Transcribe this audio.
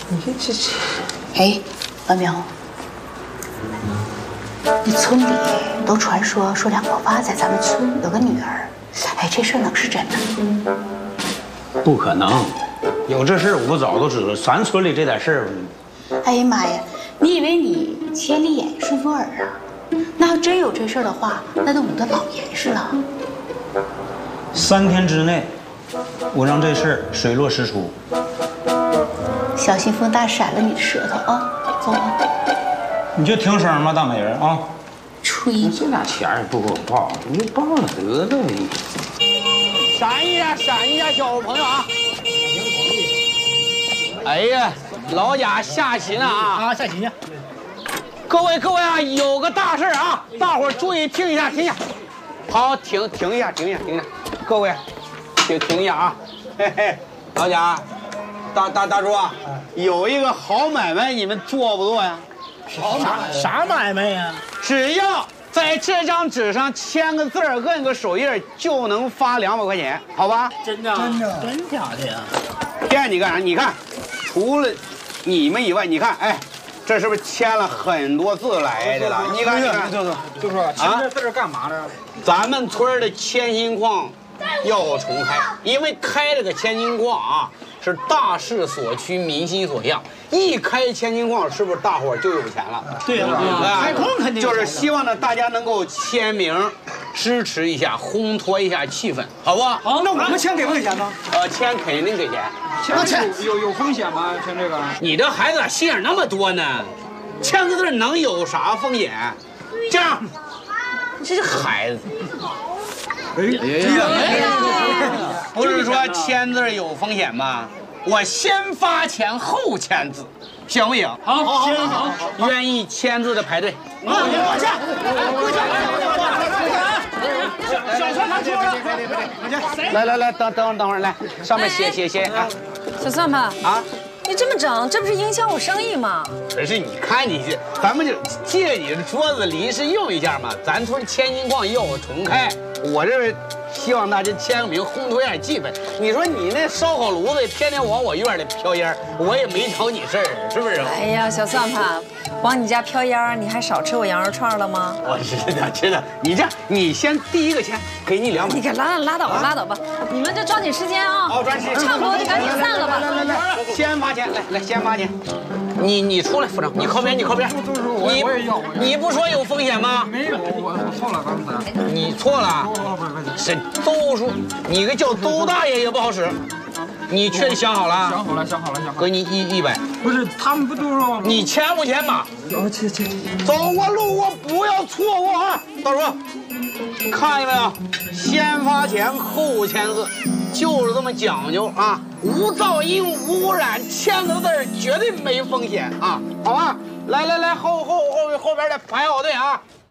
你这， 哎，老苗，你村里都传说梁老八在咱们村有个女儿，哎，这事儿能是真的？ 不可能，有这事儿我不早都知道。咱村里这点事儿， 哎呀妈呀，你以为你千里眼顺风耳啊？那要真有这事儿的话，那都捂得老严实了。 3天之内，我让这事儿水落石出。 小心风大闪了你的舌头啊！走吧。 你就听声吧，大美人啊！ 吹！ 你这俩钱也不给我报，你就报了得了。 闪一下，闪一下，小朋友啊！哎呀，老贾下棋呢啊！ 下棋呢。 各位啊，有个大事啊，大伙儿注意听一下，听一下。好，停一下。各位，停一下啊！嘿嘿，老贾，大叔啊，有一个好买卖，你们做不做呀？ 啥买卖呀？ 只要在这张纸上签个字儿，摁个手印，就能发200块钱，好吧？ 真的？真假的呀？ 骗你干啥？你看，除了你们以外，你看，哎，这是不是签了很多字来的了？你看， 就说签这字干嘛呢？ 咱们村的千金矿要重开，因为开了个千金矿啊，是大势所趋，民心所向。一开千金矿，是不是大伙儿就有钱了？ 对了，开矿肯定就是希望呢，大家能够签名，支持一下，烘托一下气氛，好不好？ 好，那我们签给不给钱呢？ 签肯定给钱。 签有风险吗？签这个？ 你这孩子咋心眼那么多呢？签个字能有啥风险？这样，这孩子。不是说签字有风险吗？我先发钱后签字，行不行？ 好，签好。 愿意签字的排队。 我签。小算盘出了。 来，等会儿，来，上面写啊。 小算盘啊， 你这么整，这不是影响我生意吗？ 可是你看你这，咱们就借你的桌子临时用一下嘛。咱村千金矿要重开，我这希望大家签个名，烘托一下气氛。你说你那烧烤炉子天天往我院里飘烟，我也没找你事儿，是不是？ 哎呀，小算盘，往你家飘烟，你还少吃我羊肉串了吗？ 我知道。你这样，你先第一个签，给你200。 你可拉倒吧，你们这抓紧时间啊！ 好，抓紧时间， 差不多就赶紧散了吧。 来，先发钱，来，先发钱。你出来，副长，你靠边。 我也要。 你不说有风险吗？ 没有，我错了，刚才。 你错了。是邹叔，你个叫邹大爷也不好使。你确定想好了？ 想好了。 给你100。 不是，他们不都说你签不签吧？ 签。 走过路过不要错过啊！大叔，看见没有？先发钱后签字，就是这么讲究啊！无噪音无污染，签个字绝对没风险啊！好吧，来，后边的排好队啊！